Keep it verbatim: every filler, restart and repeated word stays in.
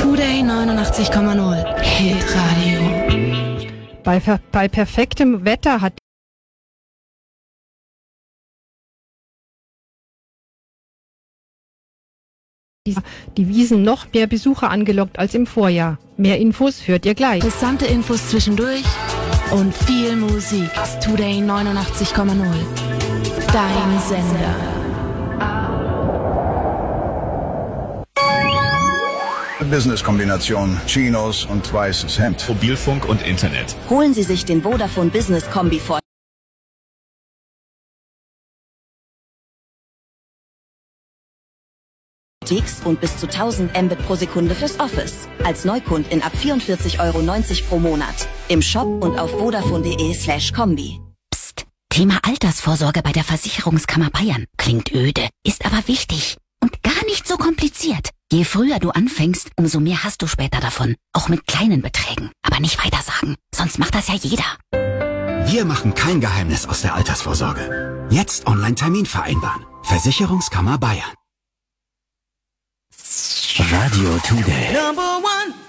Today neunundachtzig Komma null Hitradio. Bei, bei perfektem Wetter hat die Wiesn noch mehr Besucher angelockt als im Vorjahr. Mehr Infos hört ihr gleich. Interessante Infos zwischendurch und viel Musik. Today neunundachtzig Komma null. Dein Sender. Business-Kombination, Chinos und weißes Hemd. Mobilfunk und Internet. Holen Sie sich den Vodafone Business Kombi vor. Und bis zu tausend Mbit pro Sekunde fürs Office. Als Neukundin ab vierundvierzig Euro neunzig pro Monat. Im Shop und auf vodafone.de slash Kombi. Psst. Thema Altersvorsorge bei der Versicherungskammer Bayern. Klingt öde, ist aber wichtig. Und gar nicht so kompliziert. Je früher du anfängst, umso mehr hast du später davon. Auch mit kleinen Beträgen. Aber nicht weitersagen, sonst macht das ja jeder. Wir machen kein Geheimnis aus der Altersvorsorge. Jetzt Online-Termin vereinbaren. Versicherungskammer Bayern. Radio Today. Number one.